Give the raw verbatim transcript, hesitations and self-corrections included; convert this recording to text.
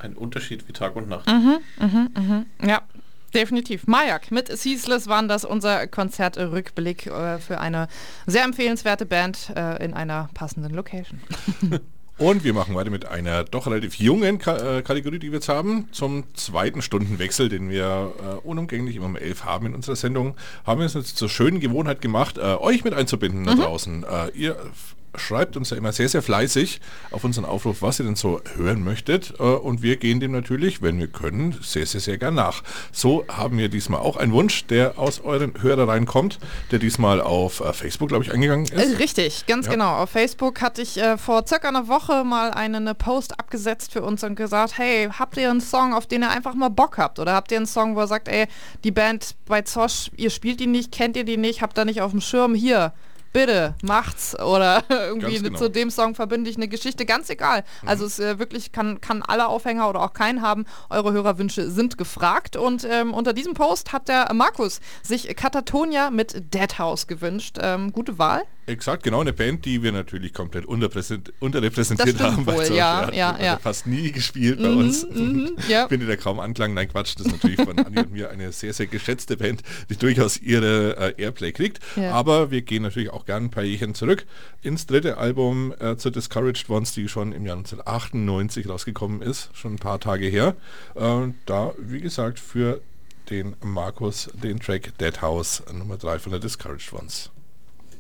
Ein Unterschied wie Tag und Nacht. Mhm, mhm, mhm. Ja, definitiv. Majak mit Ceaseless waren das unser Konzertrückblick äh, für eine sehr empfehlenswerte Band äh, in einer passenden Location. Und wir machen weiter mit einer doch relativ jungen Ka- äh, Kategorie, die wir jetzt haben. Zum zweiten Stundenwechsel, den wir äh, unumgänglich immer um elf haben in unserer Sendung, haben wir es jetzt zur schönen Gewohnheit gemacht, äh, euch mit einzubinden da Mhm. draußen. Äh, ihr f- schreibt uns ja immer sehr, sehr fleißig auf unseren Aufruf, was ihr denn so hören möchtet. Äh, und wir gehen dem natürlich, wenn wir können, sehr, sehr, sehr gern nach. So haben wir diesmal auch einen Wunsch, der aus euren Hörereien kommt, der diesmal auf äh, Facebook, glaube ich, eingegangen Äh, ist. Richtig, ganz Ja. genau. Auf Facebook hatte ich äh, vor circa einer Woche mal einen eine Post abgesetzt für uns und gesagt, hey, habt ihr einen Song, auf den ihr einfach mal Bock habt? Oder habt ihr einen Song, wo ihr sagt, ey, die Band bei Zosch, ihr spielt die nicht, kennt ihr die nicht, habt da nicht auf dem Schirm, hier, bitte, macht's. Oder irgendwie Ganz genau. zu dem Song verbinde ich eine Geschichte, ganz egal. Also es äh, wirklich kann, kann alle Aufhänger oder auch keinen haben. Eure Hörerwünsche sind gefragt. Und ähm, unter diesem Post hat der Markus sich Katatonia mit Dead House gewünscht. Ähm, gute Wahl. Exakt, genau, eine Band, die wir natürlich komplett unterpräsent- unterrepräsentiert Das stimmt haben. bei wohl, Zosch. ja, Hat- ja, hat ja. fast nie gespielt bei Mhm, uns. mhm, ja. Findet er kaum Anklang. Nein, Quatsch, das ist natürlich von Anni und mir eine sehr, sehr geschätzte Band, die durchaus ihre äh, Airplay kriegt. Ja. Aber wir gehen natürlich auch gern ein paar Jährchen zurück ins dritte Album äh, zur Discouraged Ones, die schon im Jahr neunzehnhundertachtundneunzig rausgekommen ist, schon ein paar Tage her. Äh, da, wie gesagt, für den Markus den Track Dead House Nummer drei von der Discouraged Ones.